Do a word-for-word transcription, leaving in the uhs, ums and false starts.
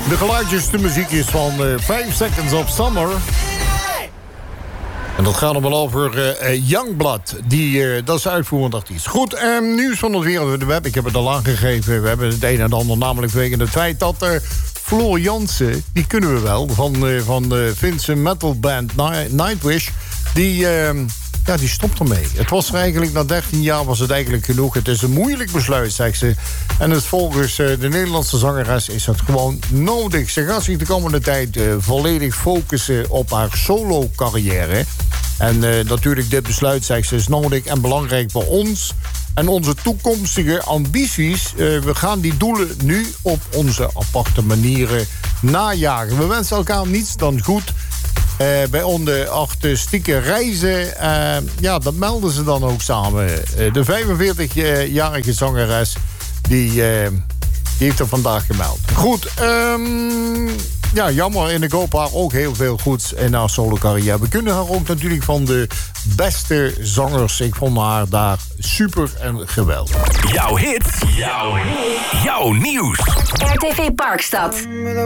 De geluidjes, de muziekjes van uh, five Seconds of Summer. En dat gaat nog wel over uh, Youngblood. Die, uh, dat is de uitvoerend artiest. Goed, um, nieuws van het wereld web. Ik heb het al aangegeven. We hebben het een en ander, namelijk wegen het feit dat... Uh, Floor Jansen, die kunnen we wel, van, uh, van de Finse metalband Nightwish. Die, uh, ja, die stopt ermee. Het was er eigenlijk, na dertien jaar was het eigenlijk genoeg. Het is een moeilijk besluit, zegt ze. En het volgens uh, de Nederlandse zangeres is het gewoon nodig. Ze gaat zich de komende tijd uh, volledig focussen op haar solo-carrière. En uh, natuurlijk, dit besluit, zegt ze, is nodig en belangrijk voor ons... En onze toekomstige ambities, uh, we gaan die doelen nu op onze aparte manieren najagen. We wensen elkaar niets dan goed. Uh, bij onze artistieke reizen, uh, ja, dat melden ze dan ook samen. Uh, de vijfenveertigjarige zangeres, die, uh, die heeft er vandaag gemeld. Goed, um, ja, jammer. En ik hoop haar ook heel veel goeds in haar solo-carrière. We kunnen haar ook natuurlijk van de beste zangers. Ik vond haar daar super en geweldig. Jouw hit, jouw, jouw nieuws. R T V Parkstad.